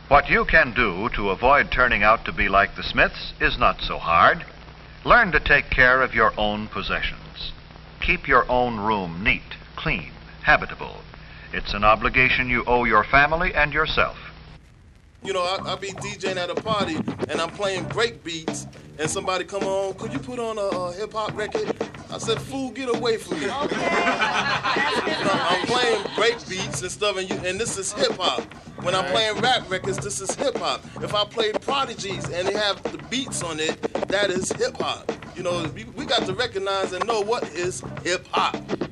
What you can do to avoid turning out to be like the Smiths is not so hard. Learn to take care of your own possessions. Keep your own room neat, clean, habitable. It's an obligation you owe your family and yourself. You know, I be DJing at a party and I'm playing break beats and somebody come on, could you put on a hip-hop record? I said, fool, get away from me. Okay. I'm playing break beats and stuff and this is hip-hop. When I'm playing rap records, this is hip-hop. If I play Prodigies and they have the beats on it, that is hip-hop. You know, we got to recognize and know what is hip-hop.